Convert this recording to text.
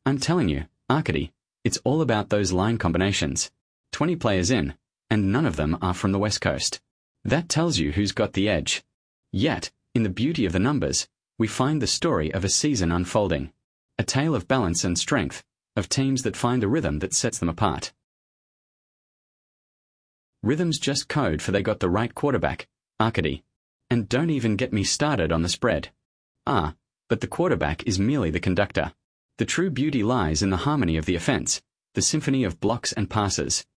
I'm telling you, Arcady, it's all about those line combinations. 20 players in, and none of them are from the West Coast. That tells you who's got the edge. Yet, in the beauty of the numbers, we find the story of a season unfolding. A tale of balance and strength, of teams that find the rhythm that sets them apart. Rhythm's just code for they got the right quarterback, Arcady. And don't even get me started on the spread. But the quarterback is merely the conductor. The true beauty lies in the harmony of the offense, the symphony of blocks and passes,